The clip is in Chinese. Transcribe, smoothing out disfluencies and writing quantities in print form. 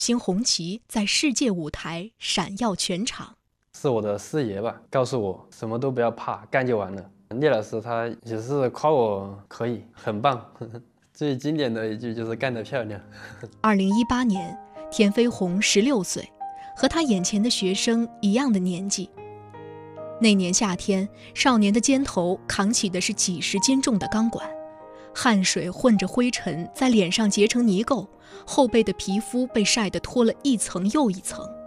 星红旗在世界舞台闪耀全场。 是我的师爷吧，告诉我什么都不要怕，干就完了。聂老师他也是夸我可以，很棒。最经典的一句就是干得漂亮。 2018年，田飞鸿16岁，和他眼前的学生一样的年纪。那年夏天，少年的肩头扛起的是几十斤重的钢管，汗水混着灰尘在脸上结成泥垢，后背的皮肤被晒得脱了一层又一层。